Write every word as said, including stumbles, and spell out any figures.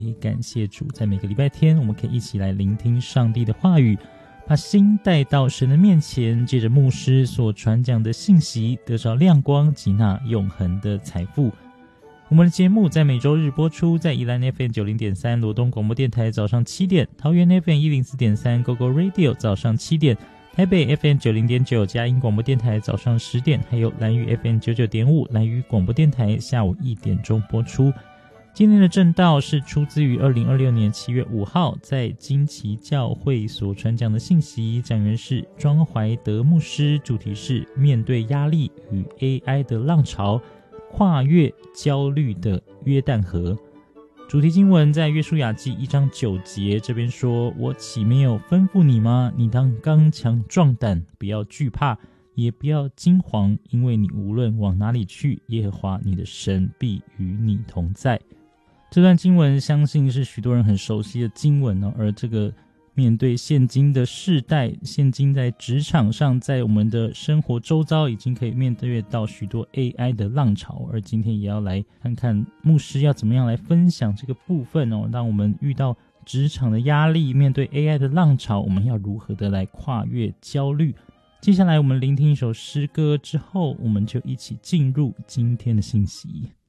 也感谢主，在每个礼拜天我们可以一起来聆听上帝的话语，把心带到神的面前，借着牧师所传讲的信息得着亮光及那永恒的财富。我们的节目在每周日播出，在宜兰 F M 九十点三 罗东广播电台早上七点，桃园 F M 一零四点三 Go Go Radio 早上七点，台北 F M 九十点九 佳音广播电台早上十点，还有兰屿 F M 九十九点五 兰屿广播电台下午一点钟播出。今天的正道是出自于二零二六年七月五号在金旗教会所传讲的信息，讲员是庄怀德牧师，主题是面对压力与 A I 的浪潮，跨越焦虑的约旦河。主题经文在约书亚记一章九节，这边说，我岂没有吩咐你吗？你当刚强壮胆，不要惧怕，也不要惊惶，因为你无论往哪里去，耶和华你的神必与你同在。这段经文相信是许多人很熟悉的经文哦，而这个面对现今的世代，现今在职场上，在我们的生活周遭已经可以面对到许多 A I 的浪潮，而今天也要来看看牧师要怎么样来分享这个部分哦，让我们遇到职场的压力，面对 A I 的浪潮，我们要如何的来跨越焦虑。接下来我们聆听一首诗歌之后，我们就一起进入今天的信息。